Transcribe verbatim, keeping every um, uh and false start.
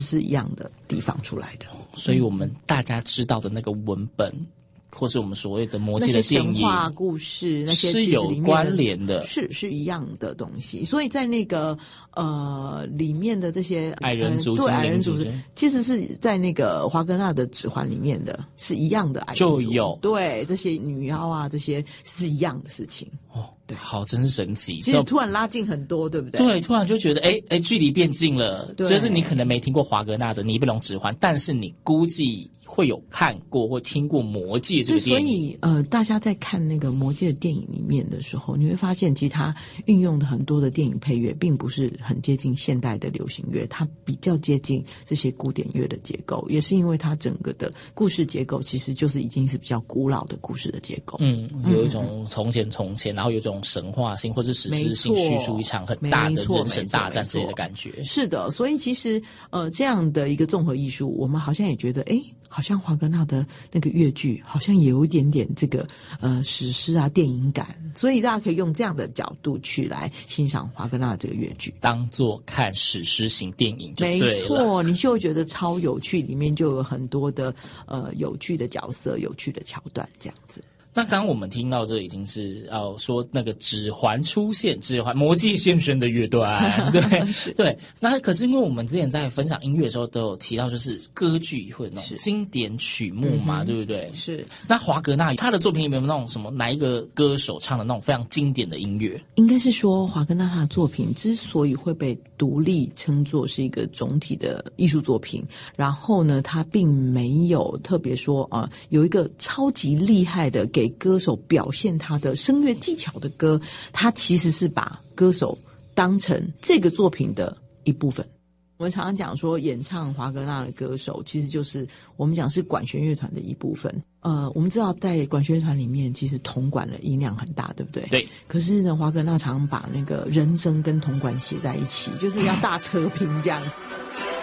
是一样的地方出来的。 所以我们大家知道的那个文本，或是我们所谓的魔戒的电影， 那些神话故事，那些是有关联的， 是是一样的东西。所以在那个呃里面的这些矮人族、 对矮人族，其实是在那个华格纳的指环里面的，是一样的矮人族， 就有对这些女妖啊，这些是一样的事情。 哦，对，好，真是神奇。 其实突然拉近很多，对不对？ 对，突然就觉得，哎哎，距离变近了。就是你可能没听过华格纳的《尼比龙指环》，但是你估计会有看过或听过《魔戒》这个电影。 所以，呃，大家在看那个《魔戒》的电影里面的时候，你会发现，其实它运用的很多的电影配乐，并不是很接近现代的流行乐，它比较接近这些古典乐的结构，也是因为它整个的故事结构其实就是已经是比较古老的故事的结构。 嗯，有一种从前从前，然后有一种神话性或者史诗性，叙述一场很大的人生大战之类的感觉。 是的，所以其实呃这样的一个综合艺术，我们好像也觉得，哎，好像华格纳的那个乐剧好像也有一点点这个呃史诗啊电影感，所以大家可以用这样的角度去来欣赏华格纳这个乐剧， 当作看史诗型电影就对了。 没错，你就会觉得超有趣，里面就有很多的呃有趣的角色、有趣的桥段这样子。 那刚刚我们听到这已经是哦说那个指环出现，指环魔戒现身的乐段，对对。那可是因为我们之前在分享音乐的时候都有提到，就是歌剧会有那种经典曲目嘛，对不对？ 是。 那华格纳他的作品有没有那种什么哪一个歌手唱的那种非常经典的音乐？ 应该是说华格纳他的作品之所以会被独立称作是一个总体的艺术作品，然后呢，他并没有特别说啊、呃、有一个超级厉害的给给歌手表现他的声乐技巧的歌，他其实是把歌手当成这个作品的一部分。我们常常讲说演唱华格纳的歌手其实就是我们讲是管弦乐团的一部分。呃，我们知道在管弦乐团里面其实铜管的音量很大，对不对？ 对。 可是呢，华格纳常把那个人声跟铜管写在一起，就是要大车拼这样。